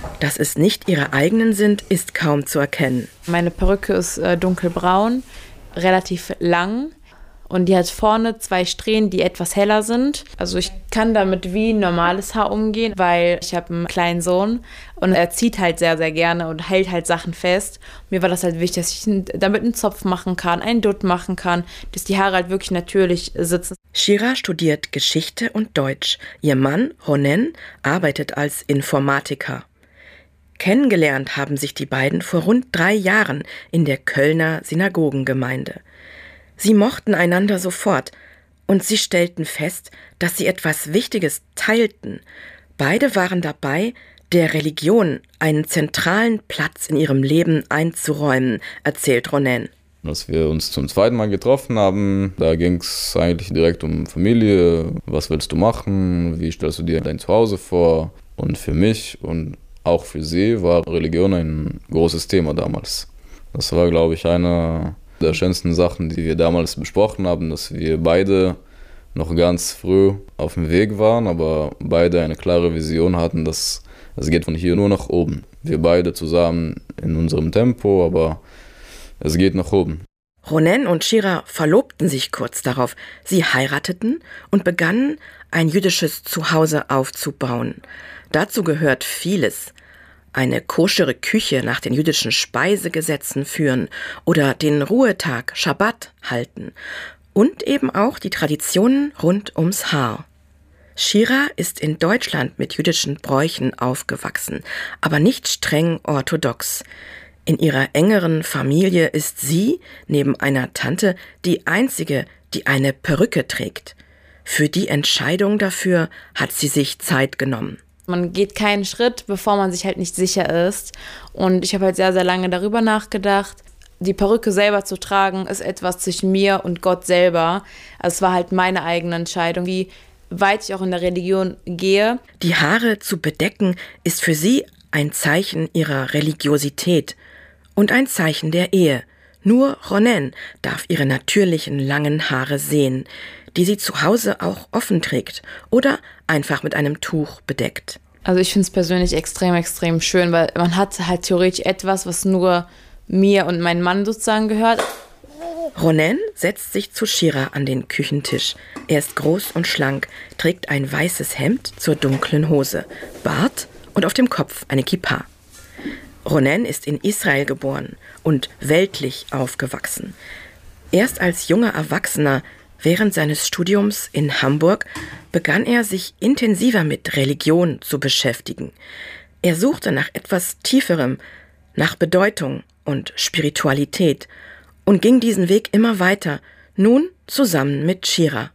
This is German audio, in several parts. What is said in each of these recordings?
Dass es nicht ihre eigenen sind, ist kaum zu erkennen. Meine Perücke ist dunkelbraun, relativ lang. Und die hat vorne 2 Strähnen, die etwas heller sind. Also ich kann damit wie ein normales Haar umgehen, weil ich habe einen kleinen Sohn und er zieht halt sehr, sehr gerne und hält halt Sachen fest. Mir war das halt wichtig, dass ich damit einen Zopf machen kann, einen Dutt machen kann, dass die Haare halt wirklich natürlich sitzen. Shira studiert Geschichte und Deutsch. Ihr Mann, Ronen, arbeitet als Informatiker. Kennengelernt haben sich die beiden vor rund 3 Jahren in der Kölner Synagogengemeinde. Sie mochten einander sofort und sie stellten fest, dass sie etwas Wichtiges teilten. Beide waren dabei, der Religion einen zentralen Platz in ihrem Leben einzuräumen, erzählt Ronen. Als wir uns zum 2. Mal getroffen haben, da ging es eigentlich direkt um Familie. Was willst du machen? Wie stellst du dir dein Zuhause vor? Und für mich und auch für sie war Religion ein großes Thema damals. Das war, glaube ich, eine der schönsten Sachen, die wir damals besprochen haben, dass wir beide noch ganz früh auf dem Weg waren, aber beide eine klare Vision hatten, dass es geht von hier nur nach oben. Wir beide zusammen in unserem Tempo, aber es geht nach oben. Ronen und Shira verlobten sich kurz darauf. Sie heirateten und begannen, ein jüdisches Zuhause aufzubauen. Dazu gehört vieles. Eine koschere Küche nach den jüdischen Speisegesetzen führen oder den Ruhetag Schabbat halten und eben auch die Traditionen rund ums Haar. Shira ist in Deutschland mit jüdischen Bräuchen aufgewachsen, aber nicht streng orthodox. In ihrer engeren Familie ist sie, neben einer Tante, die einzige, die eine Perücke trägt. Für die Entscheidung dafür hat sie sich Zeit genommen. Man geht keinen Schritt, bevor man sich halt nicht sicher ist. Und ich habe halt sehr, sehr lange darüber nachgedacht. Die Perücke selber zu tragen, ist etwas zwischen mir und Gott selber. Also es war halt meine eigene Entscheidung, wie weit ich auch in der Religion gehe. Die Haare zu bedecken ist für sie ein Zeichen ihrer Religiosität und ein Zeichen der Ehe. Nur Ronen darf ihre natürlichen langen Haare sehen, die sie zu Hause auch offen trägt oder einfach mit einem Tuch bedeckt. Also ich finde es persönlich extrem, extrem schön, weil man hat halt theoretisch etwas, was nur mir und meinem Mann sozusagen gehört. Ronen setzt sich zu Shira an den Küchentisch. Er ist groß und schlank, trägt ein weißes Hemd zur dunklen Hose, Bart und auf dem Kopf eine Kippa. Ronen ist in Israel geboren und weltlich aufgewachsen. Erst als junger Erwachsener während seines Studiums in Hamburg begann er, sich intensiver mit Religion zu beschäftigen. Er suchte nach etwas Tieferem, nach Bedeutung und Spiritualität und ging diesen Weg immer weiter, nun zusammen mit Shira.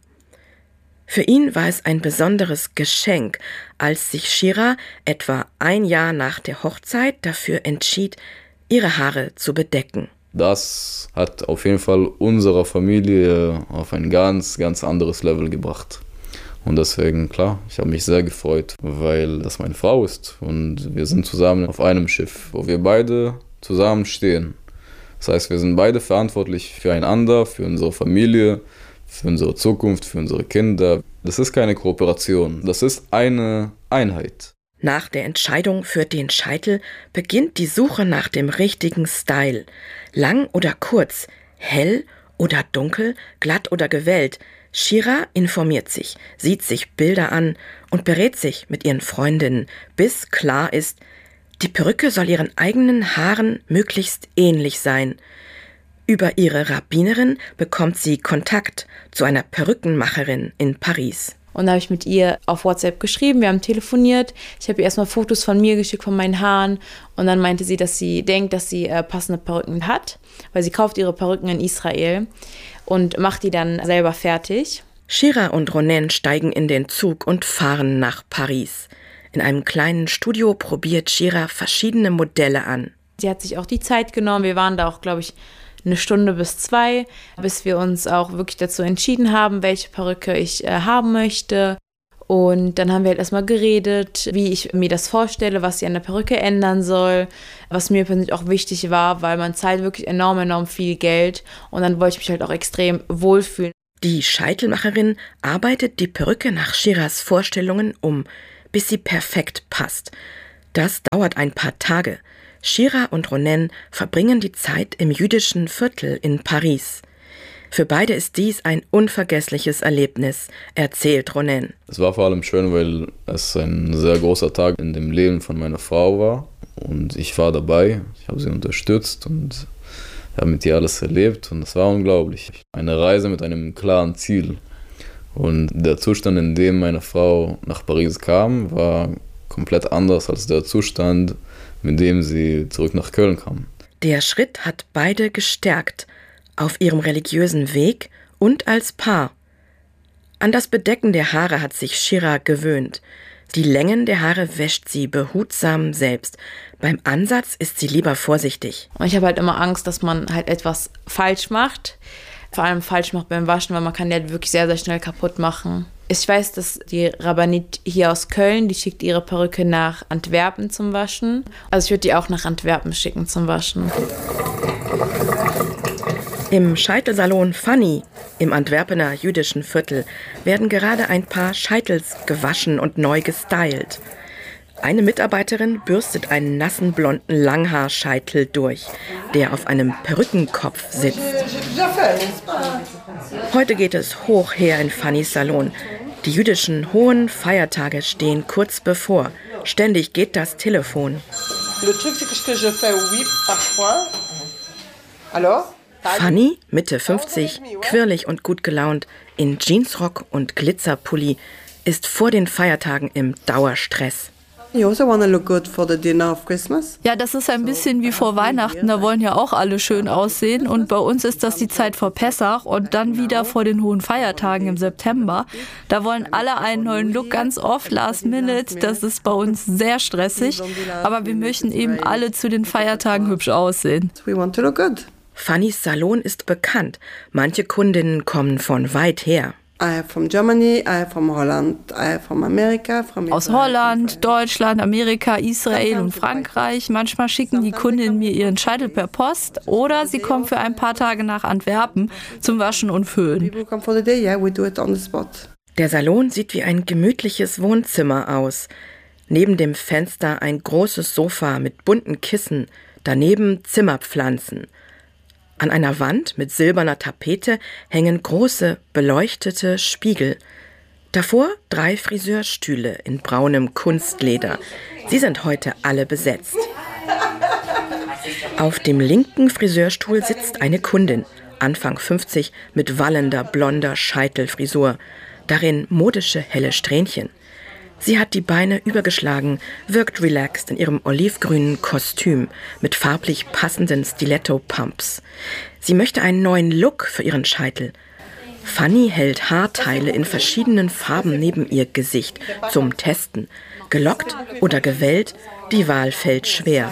Für ihn war es ein besonderes Geschenk, als sich Shira etwa 1 Jahr nach der Hochzeit dafür entschied, ihre Haare zu bedecken. Das hat auf jeden Fall unsere Familie auf ein ganz, ganz anderes Level gebracht. Und deswegen, klar, ich habe mich sehr gefreut, weil das meine Frau ist und wir sind zusammen auf einem Schiff, wo wir beide zusammen stehen. Das heißt, wir sind beide verantwortlich füreinander, für unsere Familie, für unsere Zukunft, für unsere Kinder. Das ist keine Kooperation, das ist eine Einheit. Nach der Entscheidung für den Scheitel beginnt die Suche nach dem richtigen Style. Lang oder kurz, hell oder dunkel, glatt oder gewellt. Shira informiert sich, sieht sich Bilder an und berät sich mit ihren Freundinnen, bis klar ist, die Perücke soll ihren eigenen Haaren möglichst ähnlich sein. Über ihre Rabbinerin bekommt sie Kontakt zu einer Perückenmacherin in Paris. Und da habe ich mit ihr auf WhatsApp geschrieben, wir haben telefoniert. Ich habe ihr erstmal Fotos von mir geschickt, von meinen Haaren. Und dann meinte sie, dass sie denkt, dass sie passende Perücken hat, weil sie kauft ihre Perücken in Israel und macht die dann selber fertig. Shira und Ronen steigen in den Zug und fahren nach Paris. In einem kleinen Studio probiert Shira verschiedene Modelle an. Sie hat sich auch die Zeit genommen. Wir waren da auch, glaube ich, 1 Stunde bis 2, bis wir uns auch wirklich dazu entschieden haben, welche Perücke ich haben möchte. Und dann haben wir halt erstmal geredet, wie ich mir das vorstelle, was sie an der Perücke ändern soll, was mir persönlich auch wichtig war, weil man zahlt wirklich enorm viel Geld und dann wollte ich mich halt auch extrem wohlfühlen. Die Scheitelmacherin arbeitet die Perücke nach Shiras Vorstellungen um, bis sie perfekt passt. Das dauert ein paar Tage. Shira und Ronen verbringen die Zeit im jüdischen Viertel in Paris. Für beide ist dies ein unvergessliches Erlebnis, erzählt Ronen. Es war vor allem schön, weil es ein sehr großer Tag in dem Leben von meiner Frau war. Und ich war dabei, ich habe sie unterstützt und habe mit ihr alles erlebt. Und es war unglaublich. Eine Reise mit einem klaren Ziel. Und der Zustand, in dem meine Frau nach Paris kam, war komplett anders als der Zustand, mit dem sie zurück nach Köln kam. Der Schritt hat beide gestärkt, auf ihrem religiösen Weg und als Paar. An das Bedecken der Haare hat sich Shira gewöhnt. Die Längen der Haare wäscht sie behutsam selbst. Beim Ansatz ist sie lieber vorsichtig. Ich habe halt immer Angst, dass man halt etwas falsch macht. Vor allem falsch macht beim Waschen, weil man kann die halt wirklich sehr, sehr schnell kaputt machen. Ich weiß, dass die Rabbinit hier aus Köln, die schickt ihre Perücke nach Antwerpen zum Waschen. Also ich würde die auch nach Antwerpen schicken zum Waschen. Im Scheitelsalon Fanny im Antwerpener jüdischen Viertel werden gerade ein paar Scheitels gewaschen und neu gestylt. Eine Mitarbeiterin bürstet einen nassen blonden Langhaarscheitel durch, der auf einem Perückenkopf sitzt. Heute geht es hoch her in Fannys Salon. Die jüdischen hohen Feiertage stehen kurz bevor. Ständig geht das Telefon. Fanny, Mitte 50, quirlig und gut gelaunt, in Jeansrock und Glitzerpulli, ist vor den Feiertagen im Dauerstress. Ja, das ist ein bisschen wie vor Weihnachten, da wollen ja auch alle schön aussehen und bei uns ist das die Zeit vor Pessach und dann wieder vor den hohen Feiertagen im September. Da wollen alle einen neuen Look, ganz oft last minute, das ist bei uns sehr stressig, aber wir möchten eben alle zu den Feiertagen hübsch aussehen. Fannys Salon ist bekannt, manche Kundinnen kommen von weit her. Aus Holland, Deutschland, Amerika, Israel und Frankreich. Manchmal schicken die Kundinnen mir ihren Scheitel per Post oder sie kommen für ein paar Tage nach Antwerpen zum Waschen und Föhnen. Der Salon sieht wie ein gemütliches Wohnzimmer aus. Neben dem Fenster ein großes Sofa mit bunten Kissen, daneben Zimmerpflanzen. An einer Wand mit silberner Tapete hängen große, beleuchtete Spiegel. Davor 3 Friseurstühle in braunem Kunstleder. Sie sind heute alle besetzt. Auf dem linken Friseurstuhl sitzt eine Kundin, Anfang 50, mit wallender, blonder Scheitelfrisur. Darin modische, helle Strähnchen. Sie hat die Beine übergeschlagen, wirkt relaxed in ihrem olivgrünen Kostüm mit farblich passenden Stiletto-Pumps. Sie möchte einen neuen Look für ihren Scheitel. Fanny hält Haarteile in verschiedenen Farben neben ihr Gesicht zum Testen. Gelockt oder gewellt, die Wahl fällt schwer.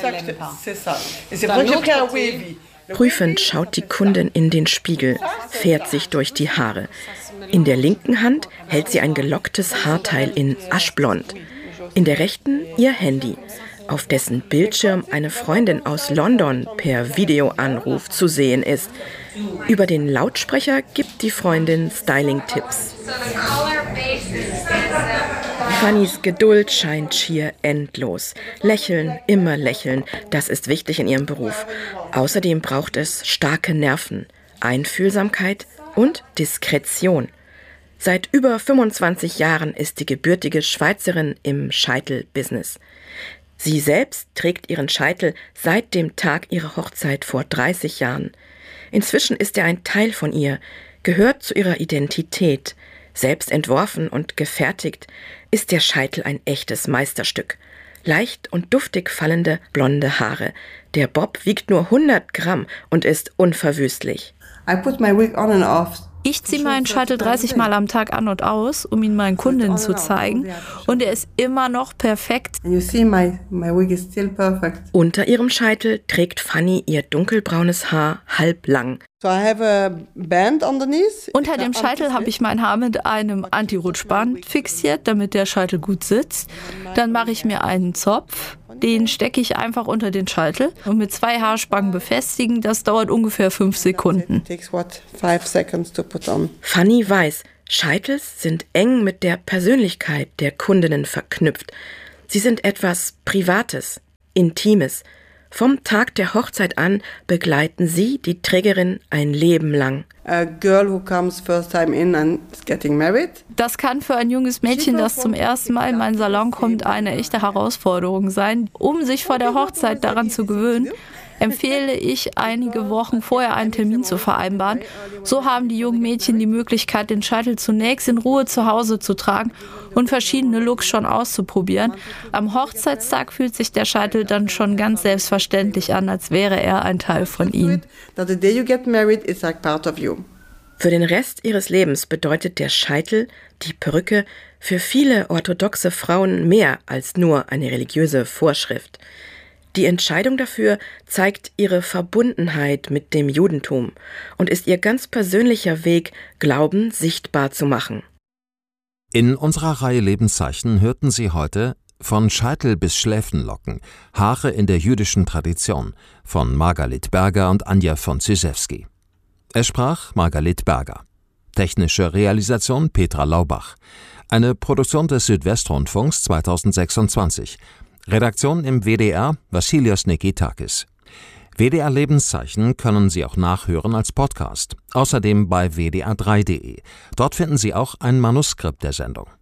Prüfend schaut die Kundin in den Spiegel, fährt sich durch die Haare. In der linken Hand hält sie ein gelocktes Haarteil in aschblond. In der rechten ihr Handy, auf dessen Bildschirm eine Freundin aus London per Videoanruf zu sehen ist. Über den Lautsprecher gibt die Freundin Styling-Tipps. Fannys Geduld scheint schier endlos. Lächeln, immer lächeln, das ist wichtig in ihrem Beruf. Außerdem braucht es starke Nerven, Einfühlsamkeit und Diskretion. Seit über 25 Jahren ist die gebürtige Schweizerin im Scheitel-Business. Sie selbst trägt ihren Scheitel seit dem Tag ihrer Hochzeit vor 30 Jahren. Inzwischen ist er ein Teil von ihr, gehört zu ihrer Identität. Selbst entworfen und gefertigt ist der Scheitel ein echtes Meisterstück. Leicht und duftig fallende blonde Haare. Der Bob wiegt nur 100 Gramm und ist unverwüstlich. Ich ziehe meinen Scheitel 30 Mal am Tag an und aus, um ihn meinen Kundinnen zu zeigen. Und er ist immer noch perfekt. Unter ihrem Scheitel trägt Fanny ihr dunkelbraunes Haar halblang. Unter dem Scheitel habe ich mein Haar mit einem Anti-Rutschband fixiert, damit der Scheitel gut sitzt. Dann mache ich mir einen Zopf, den stecke ich einfach unter den Scheitel und mit 2 Haarspangen befestigen. Das dauert ungefähr 5 Sekunden. Fanny weiß, Scheitels sind eng mit der Persönlichkeit der Kundinnen verknüpft. Sie sind etwas Privates, Intimes. Vom Tag der Hochzeit an begleiten sie die Trägerin ein Leben lang. A girl who comes first time in and is getting married. Das kann für ein junges Mädchen, das zum ersten Mal in meinen Salon kommt, eine echte Herausforderung sein. Um sich vor der Hochzeit daran zu gewöhnen, empfehle ich, einige Wochen vorher einen Termin zu vereinbaren. So haben die jungen Mädchen die Möglichkeit, den Scheitel zunächst in Ruhe zu Hause zu tragen und verschiedene Looks schon auszuprobieren. Am Hochzeitstag fühlt sich der Scheitel dann schon ganz selbstverständlich an, als wäre er ein Teil von ihnen. That the day you get married is like part of you. Für den Rest ihres Lebens bedeutet der Scheitel, die Perücke, für viele orthodoxe Frauen mehr als nur eine religiöse Vorschrift. Die Entscheidung dafür zeigt ihre Verbundenheit mit dem Judentum und ist ihr ganz persönlicher Weg, Glauben sichtbar zu machen. In unserer Reihe Lebenszeichen hörten Sie heute Von Scheitel bis Schläfenlocken, Haare in der jüdischen Tradition von Margalit Berger und Anja von Zyszewski. Es sprach Margalit Berger. Technische Realisation Petra Laubach. Eine Produktion des Südwestrundfunks 2026. Redaktion im WDR Vassilios Nikitakis. WDR Lebenszeichen können Sie auch nachhören als Podcast. Außerdem bei wdr3.de. Dort finden Sie auch ein Manuskript der Sendung.